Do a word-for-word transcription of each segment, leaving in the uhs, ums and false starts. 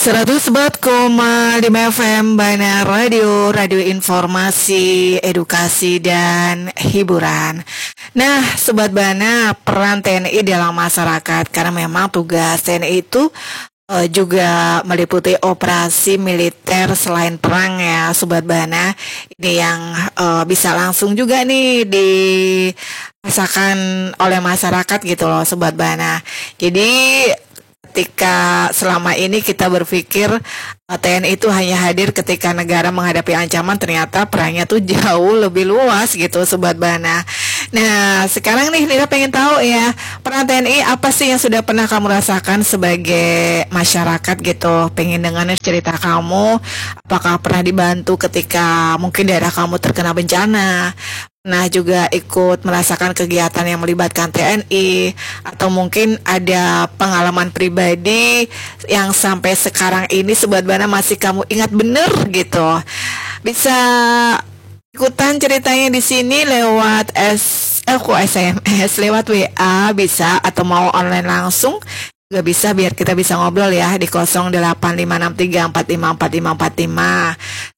seratus empat koma lima F M Bana Radio, radio informasi, edukasi, dan hiburan. Nah, Sobat Bana, peran T N I dalam masyarakat, karena memang tugas T N I itu uh, juga meliputi operasi militer selain perang ya, Sobat Bana. Ini yang uh, bisa langsung juga nih dirasakan oleh masyarakat gitu loh, Sobat Bana. Jadi ketika selama ini kita berpikir T N I itu hanya hadir ketika negara menghadapi ancaman, ternyata perangnya tuh jauh lebih luas gitu, Sobat Bana. Nah, sekarang nih Nira pengen tahu ya, peran T N I apa sih yang sudah pernah kamu rasakan sebagai masyarakat gitu. Pengen dengar cerita kamu, apakah pernah dibantu ketika mungkin daerah kamu terkena bencana, nah juga ikut merasakan kegiatan yang melibatkan T N I, atau mungkin ada pengalaman pribadi yang sampai sekarang ini Sobat Bana masih kamu ingat bener gitu. Bisa ikutan ceritanya di sini lewat S eh, S M S, lewat W A bisa, atau mau online langsung juga bisa, biar kita bisa ngobrol ya di nol delapan lima enam tiga empat lima empat lima empat lima.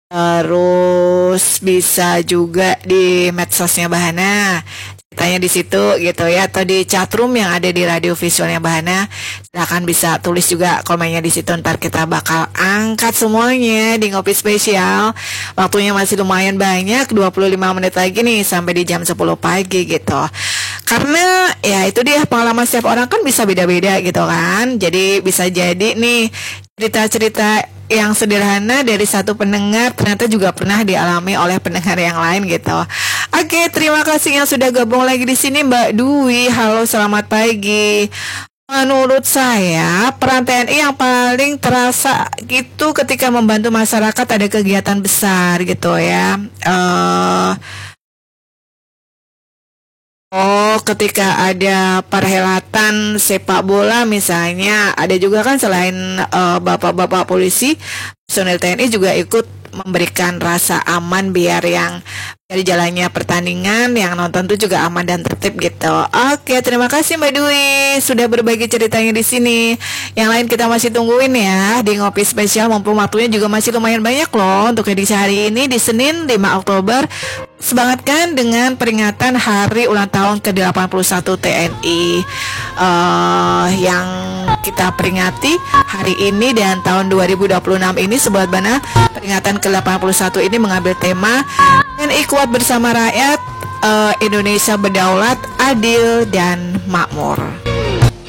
Terus bisa juga di medsosnya Bahana, ceritanya di situ gitu ya, atau di chatroom yang ada di radio visualnya Bahana. Silakan bisa tulis juga komennya di situ, ntar kita bakal angkat semuanya di ngopi spesial. Waktunya masih lumayan banyak, dua puluh lima menit lagi nih sampai di jam sepuluh pagi gitu. Karena ya itu dia, pengalaman setiap orang kan bisa beda-beda gitu kan. Jadi bisa jadi nih cerita-cerita yang sederhana dari satu pendengar ternyata juga pernah dialami oleh pendengar yang lain gitu. Oke, terima kasih yang sudah gabung lagi di sini, Mbak Dwi. Halo, selamat pagi. Menurut saya, peran T N I yang paling terasa gitu ketika membantu masyarakat ada kegiatan besar gitu ya. Uh, Oh, ketika ada perhelatan sepak bola misalnya, ada juga kan selain uh, bapak-bapak polisi, personel T N I juga ikut memberikan rasa aman biar yang dari jalannya pertandingan, yang nonton tuh juga aman dan tertib gitu. Oke, terima kasih Mbak Dwi sudah berbagi ceritanya di sini. Yang lain kita masih tungguin ya di ngopi spesial, mumpung waktunya juga masih lumayan banyak loh untuk edisi hari ini di Senin lima Oktober. Semangatkan dengan peringatan hari ulang tahun ke delapan puluh satu T N I uh, yang kita peringati hari ini dan tahun dua ribu dua puluh enam ini, Sobat Bana. Peringatan ke delapan puluh satu ini mengambil tema T N I kuat bersama rakyat, uh, Indonesia berdaulat, adil, dan makmur.